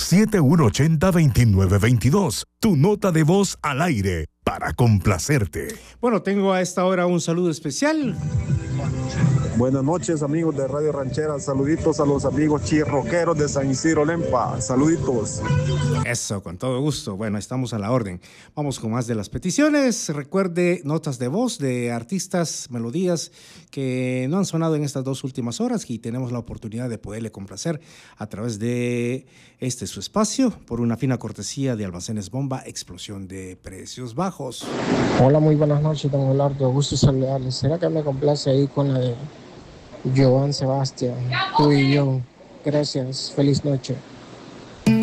7180-2922. Tu nota de voz al aire para complacerte. Bueno, tengo a esta hora un saludo especial. Buenas noches, amigos de Radio Ranchera. Saluditos a los amigos chirroqueros de San Isidro Lempa. Saluditos. Eso, con todo gusto. Bueno, estamos a la orden. Vamos con más de las peticiones. Recuerde notas de voz de artistas, melodías que no han sonado en estas 2 últimas horas y tenemos la oportunidad de poderle complacer a través de su espacio por una fina cortesía de Almacenes Bomba, explosión de precios bajos. Hola, muy buenas noches, don Eduardo. Gusto saludarles. ¿Será que me complace ahí con la de Joan Sebastián, tú y yo? Gracias, feliz noche.